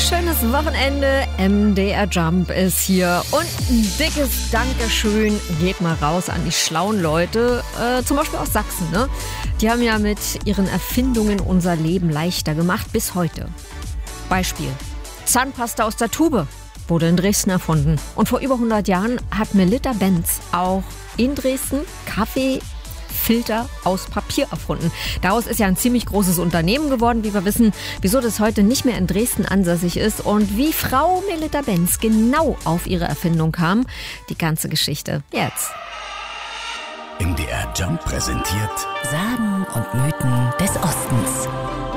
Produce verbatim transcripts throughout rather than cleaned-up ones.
schönes Wochenende. M D R Jump ist hier und ein dickes Dankeschön geht mal raus an die schlauen Leute, äh, zum Beispiel aus Sachsen. Ne? Die haben ja mit ihren Erfindungen unser Leben leichter gemacht bis heute. Beispiel: Zahnpasta aus der Tube wurde in Dresden erfunden. Und vor über hundert Jahren hat Melitta Benz auch in Dresden Kaffeefilter aus Papier erfunden. Daraus ist ja ein ziemlich großes Unternehmen geworden, wie wir wissen. Wieso das heute nicht mehr in Dresden ansässig ist und wie Frau Melitta Benz genau auf ihre Erfindung kam, die ganze Geschichte jetzt. M D R Jump präsentiert Sagen und Mythen des Ostens.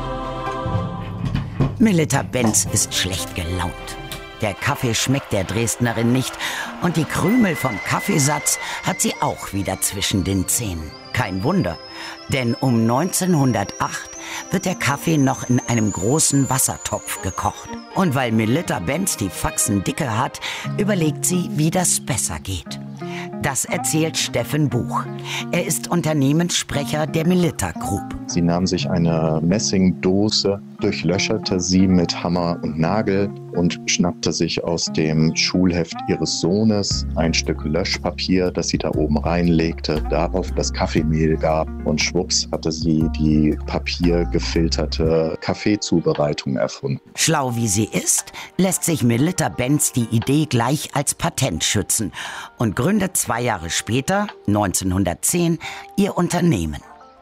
Melitta Benz ist schlecht gelaunt. Der Kaffee schmeckt der Dresdnerin nicht und die Krümel vom Kaffeesatz hat sie auch wieder zwischen den Zähnen. Kein Wunder, denn um neunzehnhundertacht wird der Kaffee noch in einem großen Wassertopf gekocht. Und weil Melitta Benz die Faxen dicke hat, überlegt sie, wie das besser geht. Das erzählt Steffen Buch. Er ist Unternehmenssprecher der Melitta Group. Sie nahm sich eine Messingdose, durchlöcherte sie mit Hammer und Nagel und schnappte sich aus dem Schulheft ihres Sohnes ein Stück Löschpapier, das sie da oben reinlegte, darauf das Kaffeemehl gab und schwupps hatte sie die papiergefilterte Kaffeezubereitung erfunden. Schlau wie sie ist, lässt sich Melitta Benz die Idee gleich als Patent schützen und gründet zwei Jahre später, neunzehnhundertzehn, ihr Unternehmen.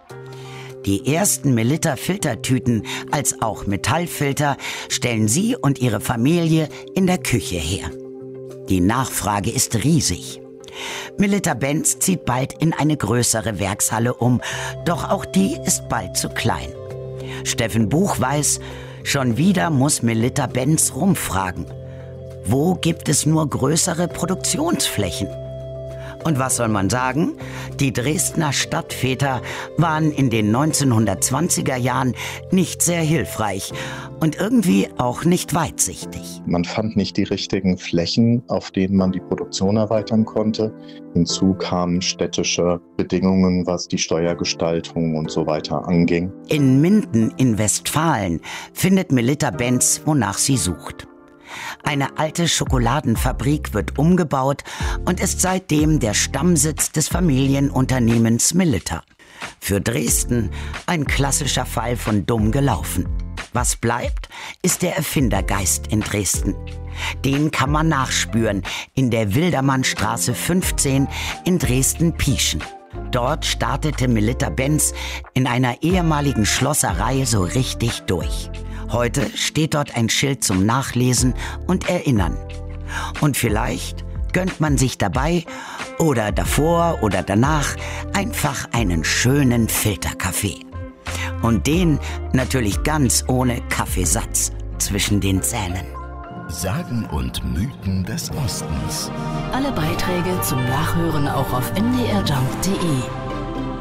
Die ersten Melitta-Filtertüten als auch Metallfilter stellen sie und ihre Familie in der Küche her. Die Nachfrage ist riesig. Melitta Benz zieht bald in eine größere Werkshalle um, doch auch die ist bald zu klein. Steffen Buch weiß, schon wieder muss Melitta Benz rumfragen. Wo gibt es nur größere Produktionsflächen? Und was soll man sagen? Die Dresdner Stadtväter waren in den neunzehnhundertzwanziger Jahren nicht sehr hilfreich und irgendwie auch nicht weitsichtig. Man fand nicht die richtigen Flächen, auf denen man die Produktion erweitern konnte. Hinzu kamen städtische Bedingungen, was die Steuergestaltung und so weiter anging. In Minden in Westfalen findet Melitta Benz, wonach sie sucht. Eine alte Schokoladenfabrik wird umgebaut und ist seitdem der Stammsitz des Familienunternehmens Melitta. Für Dresden ein klassischer Fall von dumm gelaufen. Was bleibt, ist der Erfindergeist in Dresden. Den kann man nachspüren in der Wildermannstraße fünfzehn in Dresden-Pieschen. Dort startete Melitta Benz in einer ehemaligen Schlosserei so richtig durch. Heute steht dort ein Schild zum Nachlesen und Erinnern. Und vielleicht gönnt man sich dabei oder davor oder danach einfach einen schönen Filterkaffee. Und den natürlich ganz ohne Kaffeesatz zwischen den Zähnen. Sagen und Mythen des Ostens. Alle Beiträge zum Nachhören auch auf m d r jump punkt d e.